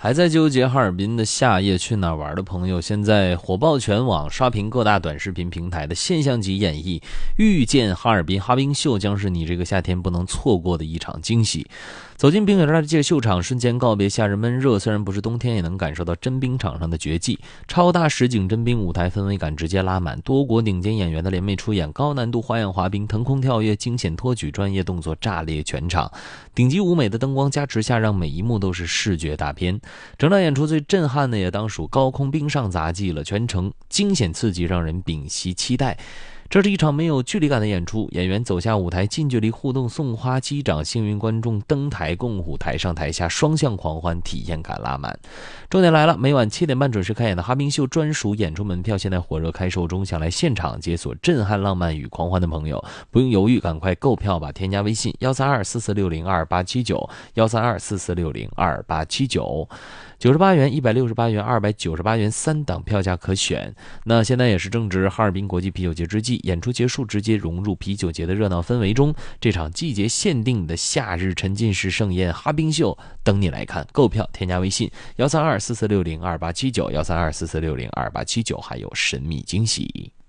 还在纠结哈尔滨的夏夜去哪儿玩的朋友，现在火爆全网，刷屏各大短视频平台的现象级演绎，遇见哈尔滨哈冰秀将是你这个夏天不能错过的一场惊喜。走进冰雪大界秀场，瞬间告别夏日闷热，虽然不是冬天，也能感受到真冰场上的绝技。超大实景真冰舞台氛围感直接拉满，多国顶尖演员的联袂出演，高难度花样滑冰、腾空跳跃、惊险托举，专业动作炸裂全场。顶级舞美的灯光加持下，让每一幕都是视觉大片。整场演出最震撼的也当属高空冰上杂技了，全程惊险刺激，让人屏息期待。这是一场没有距离感的演出，演员走下舞台，近距离互动送花击掌，幸运观众登台共舞，台上台下双向狂欢，体验感拉满。重点来了，每晚7点半准时开演的哈冰秀专属演出门票现在火热开售中，想来现场解锁震撼浪漫与狂欢的朋友，不用犹豫，赶快购票吧！添加微信13244602879，13244602879。98元、168元、298元3档票价可选。那现在也是正值哈尔滨国际啤酒节之际，演出结束直接融入啤酒节的热闹氛围中，这场季节限定的夏日沉浸式盛宴哈冰秀等你来看。购票添加微信13244602879，13244602879，还有神秘惊喜。